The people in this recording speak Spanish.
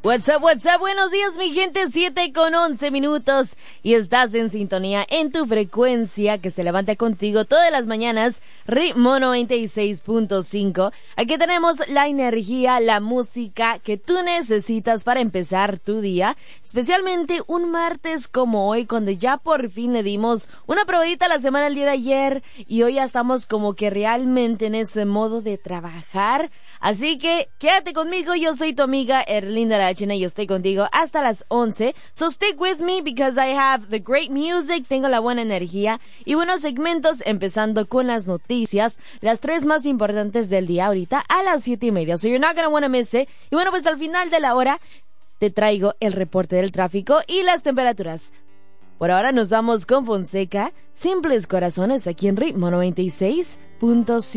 What's up, what's up? Buenos días, mi gente, 7:11 y estás en sintonía en tu frecuencia que se levanta contigo todas las mañanas, Ritmo 96.5. Aquí tenemos la energía, la música que tú necesitas para empezar tu día, especialmente un martes como hoy, cuando ya por fin le dimos una probadita a la semana el día de ayer y hoy ya estamos como que realmente en ese modo de trabajar. Así que quédate conmigo, yo soy tu amiga Erlinda Arachena y yo estoy contigo hasta las 11. So stick with me because I have the great music, tengo la buena energía y buenos segmentos, empezando con las noticias, las tres más importantes del día ahorita a las 7:30. So you're not gonna wanna miss it. Y bueno, pues al final de la hora te traigo el reporte del tráfico y las temperaturas. Por ahora nos vamos con Fonseca, Simples Corazones aquí en Ritmo 96.5.